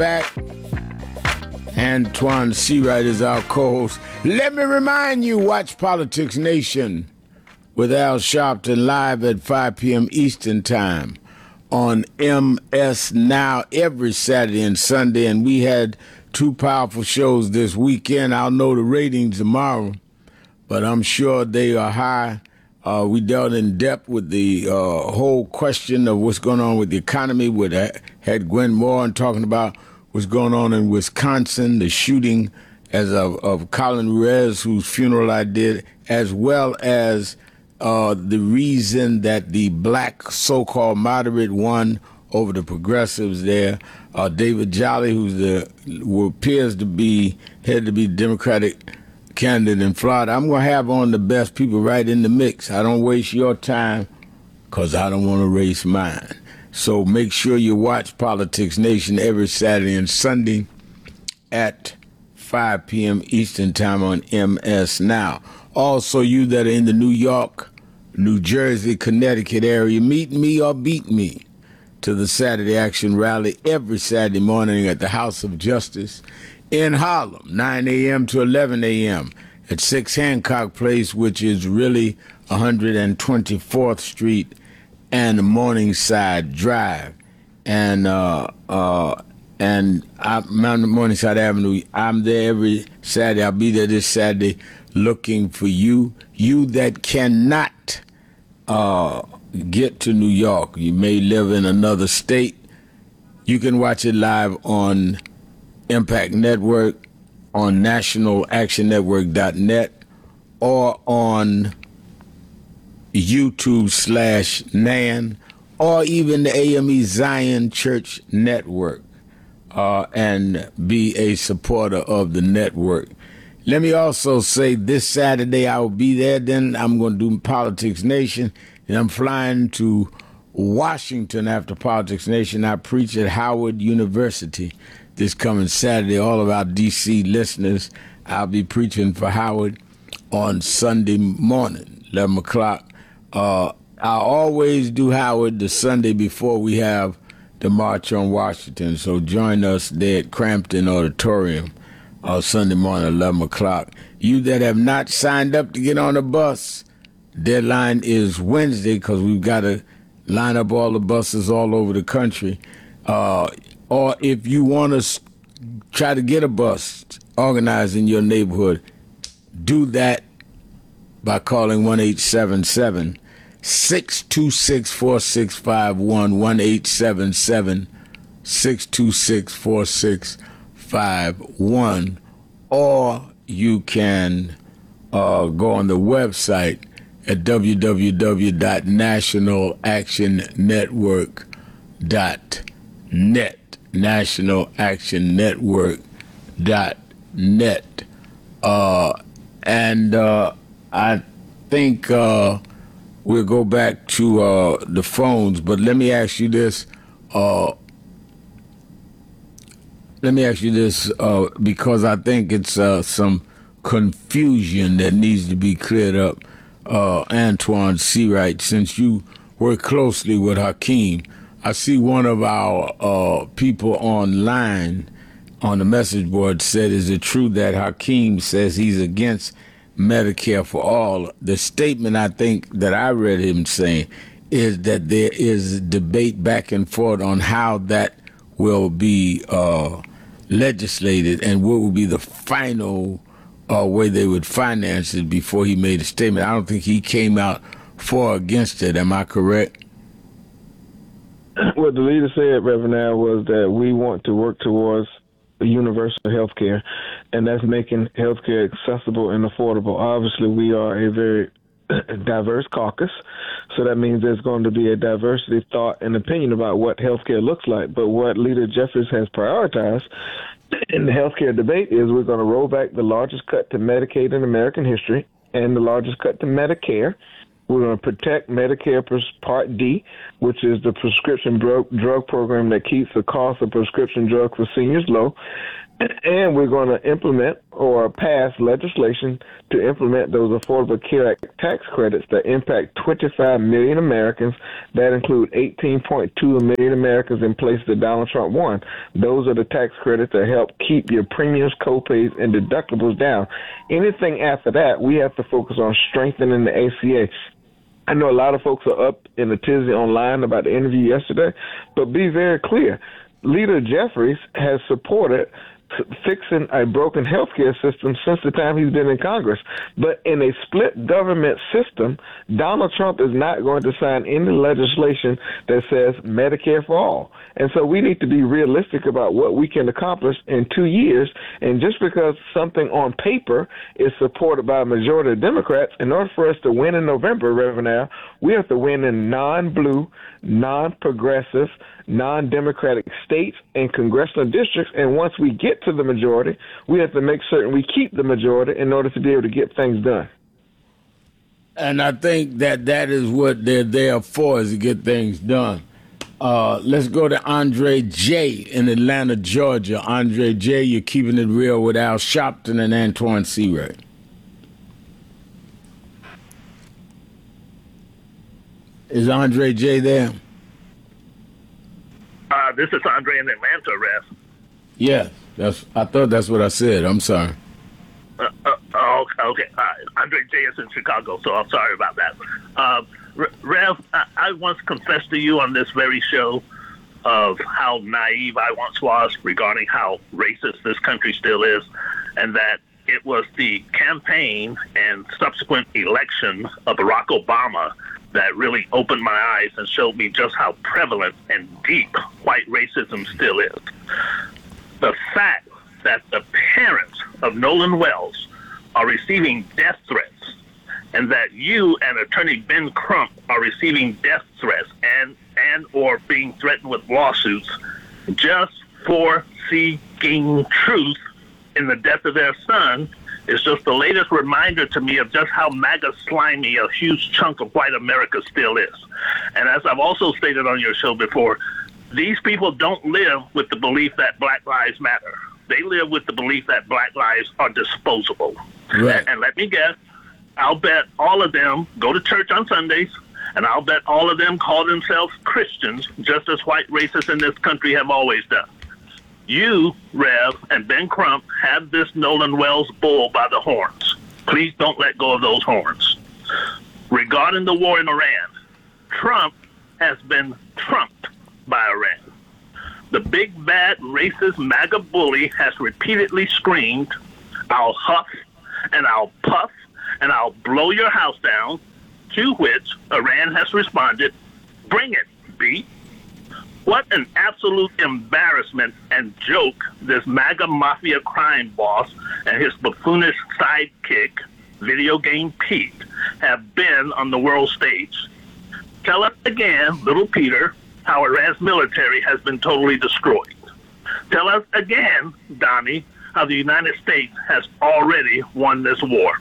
back. Antoine Seawright is our co-host. Let me remind you, watch Politics Nation with Al Sharpton live at 5 p.m. Eastern Time on MS Now every Saturday and Sunday. And we had two powerful shows this weekend. I'll know the ratings tomorrow, but I'm sure they are high. We dealt in depth with the whole question of what's going on with the economy. Had Gwen Moore talking about what's going on in Wisconsin, the shooting of Colin Reyes, whose funeral I did, as well as the reason that the black so-called moderate won over the progressives there. David Jolly, who appears to be headed to be Democratic candidate in Florida. I'm going to have on the best people right in the mix. I don't waste your time because I don't want to waste mine. So make sure you watch Politics Nation every Saturday and Sunday at 5 p.m. Eastern Time on MS Now. Also, you that are in the New York, New Jersey, Connecticut area, meet me or beat me to the Saturday Action Rally every Saturday morning at the House of Justice in Harlem, 9 a.m. to 11 a.m. at 6 Hancock Place, which is really 124th Street and Morningside Drive, and Morningside Avenue. I'm there every Saturday. I'll be there this Saturday looking for you. You that cannot get to New York, you may live in another state, you can watch it live on Impact Network, on nationalactionnetwork.net, or on YouTube/NAN, or even the AME Zion Church Network, and be a supporter of the network. Let me also say this Saturday I will be there. Then I'm going to do Politics Nation, and I'm flying to Washington after Politics Nation. I preach at Howard University this coming Saturday. All of our D.C. listeners, I'll be preaching for Howard on Sunday morning, 11 o'clock. I always do Howard the Sunday before we have the March on Washington. So join us there at Crampton Auditorium Sunday morning, 11 o'clock. You that have not signed up to get on the bus, deadline is Wednesday because we've got to line up all the buses all over the country. Or if you want to try to get a bus organized in your neighborhood, do that by calling 1-877-626-4651, 1-877-626-4651, or you can go on the website at www.nationalactionnetwork.net, nationalactionnetwork.net. And I think we'll go back to the phones, but let me ask you this. Because I think it's some confusion that needs to be cleared up. Antoine Seawright, since you work closely with Hakeem, I see one of our people online on the message board said, is it true that Hakeem says he's against Medicare for all? The statement I think that I read him saying is that there is debate back and forth on how that will be legislated and what will be the final way they would finance it before he made a statement. I don't think he came out for or against it. Am I correct? What the leader said, Reverend Al, was that we want to work towards universal health care, and that's making health care accessible and affordable. Obviously, we are a very diverse caucus, so that means there's going to be a diversity of thought and opinion about what health care looks like. But what Leader Jeffries has prioritized in the health care debate is we're going to roll back the largest cut to Medicaid in American history and the largest cut to Medicare. We're going to protect Medicare Part D, which is the prescription drug program that keeps the cost of prescription drugs for seniors low. And we're going to implement or pass legislation to implement those Affordable Care Act tax credits that impact 25 million Americans. That include 18.2 million Americans in place that Donald Trump won. Those are the tax credits that help keep your premiums, copays, and deductibles down. Anything after that, we have to focus on strengthening the ACA. I know a lot of folks are up in a tizzy online about the interview yesterday, but be very clear. Leader Jeffries has supported fixing a broken healthcare system since the time he's been in Congress. But in a split government system, Donald Trump is not going to sign any legislation that says Medicare for all. And so we need to be realistic about what we can accomplish in 2 years. And just because something on paper is supported by a majority of Democrats, in order for us to win in November, Reverend Al, we have to win in non-blue, non-progressive, non-democratic states and congressional districts. And once we get to the majority, we have to make certain we keep the majority in order to be able to get things done. And I think that is what they're there for, is to get things done. Let's go to Andre J. in Atlanta, Georgia. Andre J., you're keeping it real with Al Sharpton and Antoine Seawright. Is Andre J. there? This is Andre in Atlanta, Rev. Yeah, I thought that's what I said. I'm sorry. Okay. Andre J. is in Chicago, so I'm sorry about that. Rev, I once confessed to you on this very show of how naive I once was regarding how racist this country still is, and that it was the campaign and subsequent election of Barack Obama that really opened my eyes and showed me just how prevalent and deep white racism still is. The fact that the parents of Nolan Wells are receiving death threats, and that you and Attorney Ben Crump are receiving death threats and or being threatened with lawsuits just for seeking truth in the death of their son, is just the latest reminder to me of just how MAGA slimy a huge chunk of white America still is. And as I've also stated on your show before, these people don't live with the belief that Black Lives Matter. They live with the belief that Black lives are disposable. Right. And let me guess, I'll bet all of them go to church on Sundays, and I'll bet all of them call themselves Christians, just as white racists in this country have always done. You, Rev, and Ben Crump have this Nolan Wells bull by the horns. Please don't let go of those horns. Regarding the war in Iran, Trump has been trumped by Iran. The big, bad, racist MAGA bully has repeatedly screamed, "I'll huff and I'll puff and I'll blow your house down," to which Iran has responded, "Bring it, B." What an absolute embarrassment and joke this MAGA mafia crime boss and his buffoonish sidekick, Video Game Pete, have been on the world stage. Tell us again, little Peter, how Iran's military has been totally destroyed. Tell us again, Donnie, how the United States has already won this war.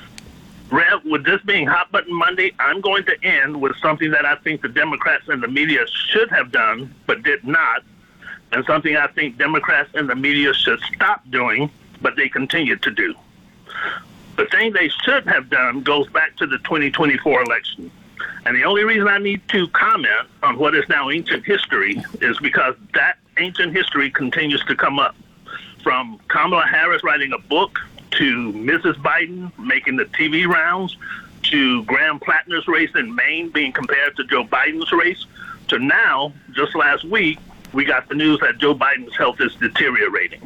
Rev, with this being Hot Button Monday, I'm going to end with something that I think the Democrats and the media should have done, but did not, and something I think Democrats and the media should stop doing, but they continue to do. The thing they should have done goes back to the 2024 election. And the only reason I need to comment on what is now ancient history is because that ancient history continues to come up. From Kamala Harris writing a book, to Mrs. Biden making the TV rounds, to Graham Plattner's race in Maine being compared to Joe Biden's race, to now, just last week, we got the news that Joe Biden's health is deteriorating.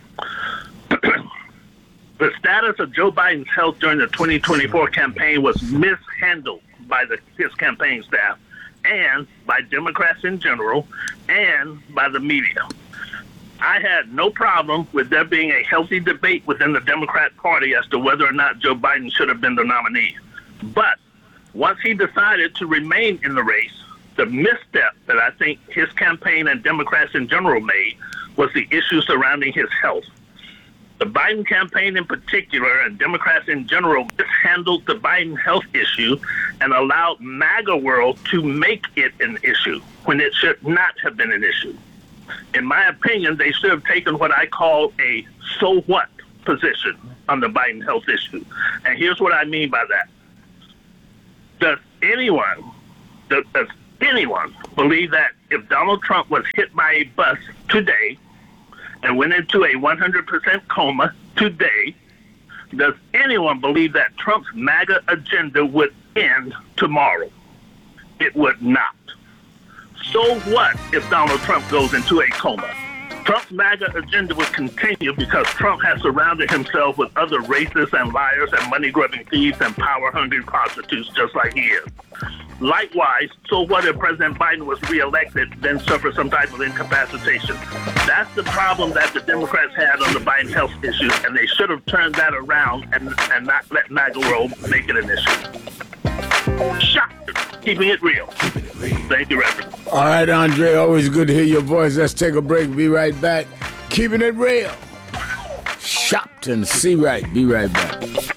The status of Joe Biden's health during the 2024 campaign was mishandled by his campaign staff and by Democrats in general and by the media. I had no problem with there being a healthy debate within the Democrat Party as to whether or not Joe Biden should have been the nominee. But once he decided to remain in the race, the misstep that I think his campaign and Democrats in general made was the issue surrounding his health. The Biden campaign in particular, and Democrats in general, mishandled the Biden health issue and allowed MAGA world to make it an issue when it should not have been an issue. In my opinion, they should have taken what I call a so what position on the Biden health issue. And here's what I mean by that. Does anyone believe that if Donald Trump was hit by a bus today and went into a 100% coma today, does anyone believe that Trump's MAGA agenda would end tomorrow? It would not. So what if Donald Trump goes into a coma? Trump's MAGA agenda would continue because Trump has surrounded himself with other racists and liars and money-grubbing thieves and power-hungry prostitutes just like he is. Likewise, so what if President Biden was reelected, then suffered some type of incapacitation? That's the problem that the Democrats had on the Biden health issue, and they should have turned that around and not let MAGA world make it an issue. Shocked. Keeping it real. Thank you, Reverend. All right, Andre, always good to hear your voice. Let's take a break. Be right back. Keeping it real. Shopton, see right. Be right back.